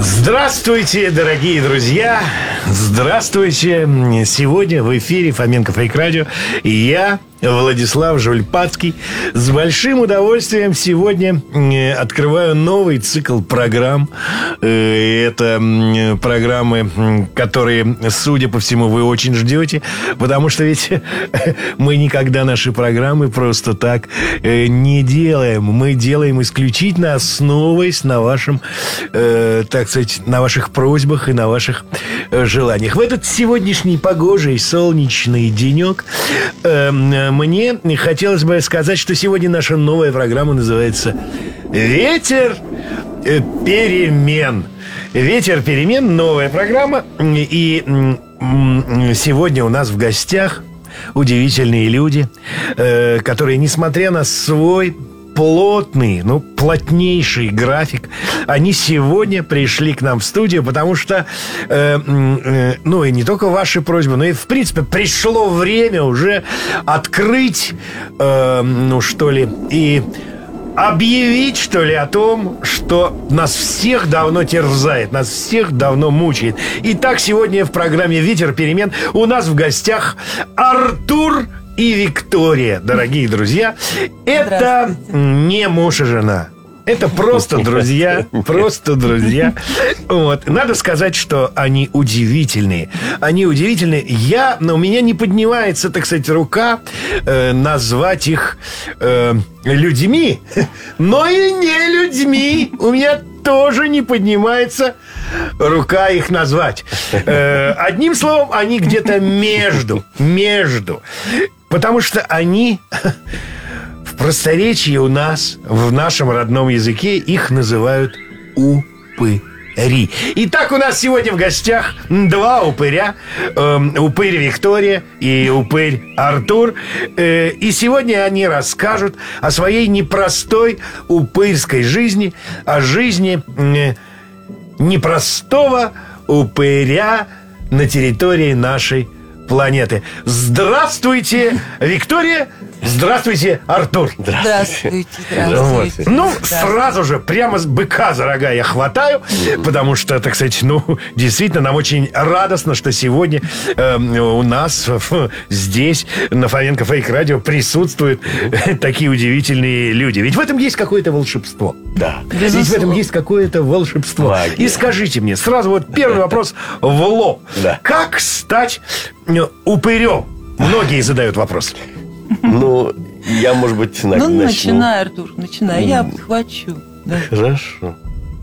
Здравствуйте, дорогие друзья! Здравствуйте! Сегодня в эфире Фоменко Фейк Радио и я, Владислав Жульпацкий, с большим удовольствием сегодня открываю новый цикл программ. Это программы, которые, судя по всему, вы очень ждете, потому что ведь мы никогда наши программы просто так не делаем. Мы делаем исключительно основываясь на вашем, так сказать, на ваших просьбах и на ваших желаниях. В этот сегодняшний погожий солнечный денек мне хотелось бы сказать, что сегодня наша новая программа называется «Ветер перемен». «Ветер перемен» – новая программа. И сегодня у нас в гостях удивительные люди, которые, несмотря на свой плотный, плотнейший график, они сегодня пришли к нам в студию, потому что, и не только ваши просьбы, но и, в принципе, пришло время уже открыть, и объявить, о том, что нас всех давно терзает, нас всех давно мучает. Итак, сегодня в программе «Ветер перемен» у нас в гостях Артур и Виктория, дорогие друзья. Это не муж и жена. Это просто друзья. Просто друзья. Вот. Надо сказать, что они удивительные. Они удивительные. У меня не поднимается, так сказать, рука назвать их людьми, но и не людьми. У меня тоже не поднимается рука их назвать. Одним словом, они где-то между. Потому что они, в просторечии у нас, в нашем родном языке, их называют упыри. Итак, у нас сегодня в гостях два упыря. Упырь Виктория и упырь Артур. И сегодня они расскажут о своей непростой упырской жизни, о жизни непростого упыря на территории нашей планеты. Здравствуйте, Виктория. Здравствуйте, Артур. Здравствуйте. Сразу же, прямо с быка за рога я хватаю, потому что, так сказать, действительно, нам очень радостно, что сегодня у нас здесь, на Фоменко Фейк Радио, присутствуют такие удивительные люди. Ведь в этом есть какое-то волшебство. Да. Ведь в этом есть какое-то волшебство. Магия. И скажите мне, сразу первый вопрос в лоб. Да. Как стать упырем? Многие задают вопрос. Я, может быть, начну. Начинай, Артур, начинай. Я подхвачу. Да. Хорошо.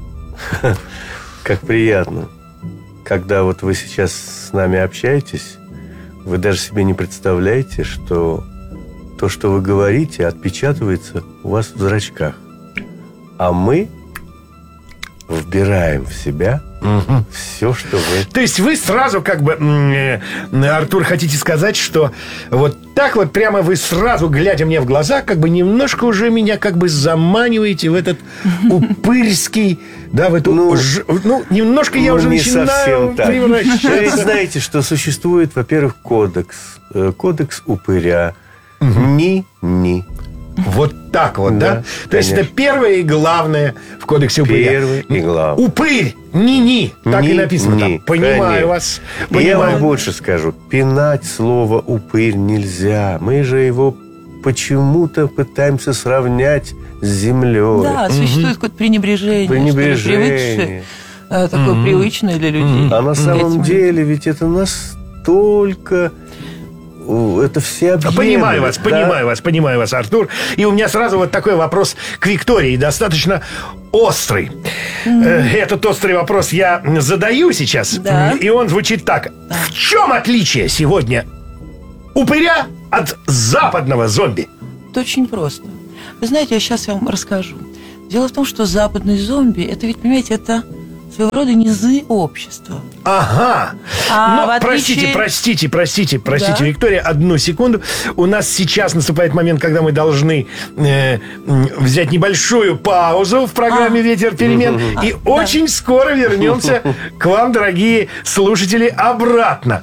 Как приятно. Когда вы сейчас с нами общаетесь, вы даже себе не представляете, что то, что вы говорите, отпечатывается у вас в зрачках. А мы вбираем в себя все, что вы... То есть вы сразу Артур, хотите сказать, что вот так вот прямо вы сразу, глядя мне в глаза, немножко уже меня заманиваете в этот упырский, в эту... немножко я уже начинаю превращаться. Вы ведь знаете, что существует, во-первых, кодекс упыря. Ни-ни. Вот так вот, да? То есть это первое и главное в кодексе упыря. Первое и главное. Упырь, ни-ни. Так и написано там. Понимаю вас. Я вам больше скажу. Пинать слово «упырь» нельзя. Мы же его почему-то пытаемся сравнять с землей. Да, существует какое-то пренебрежение. Такое привычное для людей. А на самом деле ведь это настолько... Это все объемлет. Понимаю вас, Артур. И у меня сразу такой вопрос к Виктории, достаточно острый. Этот острый вопрос я задаю сейчас, и он звучит так. В чем отличие сегодня упыря от западного зомби? Это очень просто. Вы знаете, я сейчас вам расскажу. Дело в том, что западный зомби, это ведь, понимаете, это своего рода низы общества. Ага. Отличие... Простите, Виктория, одну секунду. У нас сейчас наступает момент, когда мы должны взять небольшую паузу в программе «Ветер перемен». И очень скоро вернемся к вам, дорогие слушатели, обратно.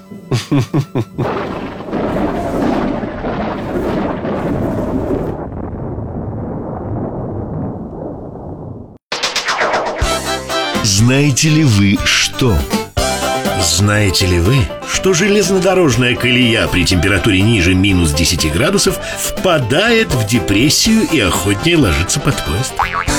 Знаете ли вы что? Знаете ли вы, что железнодорожная колея при температуре ниже минус 10 градусов впадает в депрессию и охотнее ложится под поезд?